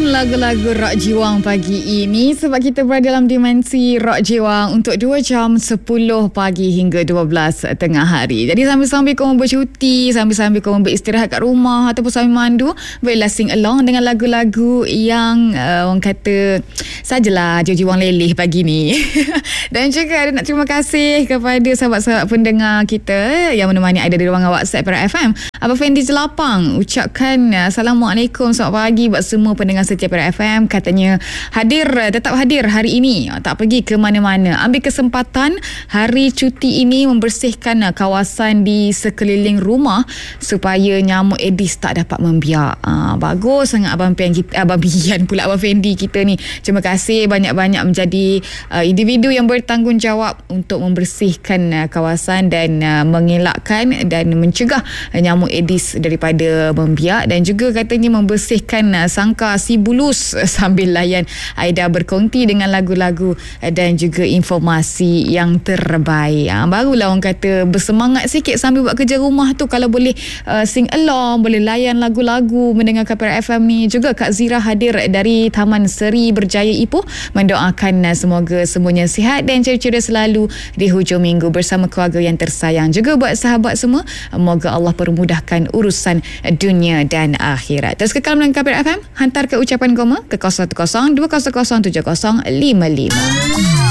lagu-lagu rock jiwang pagi ini sebab kita berada dalam dimensi rock jiwang untuk 2 jam 10 pagi hingga 12 tengah hari. Jadi sambil-sambil korang bercuti, sambil-sambil korang beristirahat kat rumah ataupun sambil mandu, bolehlah sing along dengan lagu-lagu yang orang kata sajalah jiwang leleh pagi ni. Dan juga ada nak terima kasih kepada sahabat-sahabat pendengar kita yang menemani Aida di ruangan WhatsApp Perak FM. Abang Fendi Jelapang ucapkan Assalamualaikum, selamat pagi buat semua pendengar setia Perak FM. Katanya tetap hadir hari ini, tak pergi ke mana-mana, ambil kesempatan hari cuti ini membersihkan kawasan di sekeliling rumah supaya nyamuk Aedes tak dapat membiak. Bagus sangat Abang Fendi kita ni. Terima kasih banyak-banyak menjadi individu yang bertanggungjawab untuk membersihkan kawasan dan mengelakkan dan mencegah nyamuk Aedes daripada membiak, dan juga katanya membersihkan sangka si bulus sambil layan Aida berkongsi dengan lagu-lagu dan juga informasi yang terbaik. Barulah orang kata bersemangat sikit sambil buat kerja rumah tu kalau boleh sing along, boleh layan lagu-lagu mendengar Perak FM ni. Juga Kak Zira hadir dari Taman Seri Berjaya Ipoh mendoakan semoga semuanya sihat dan ceria-ceria selalu di hujung minggu bersama keluarga yang tersayang. Juga buat sahabat semua, moga Allah permudahkan urusan dunia dan akhirat. Terus kekal mendengar Perak FM, hantar ke ucapan goma ke 0102007055.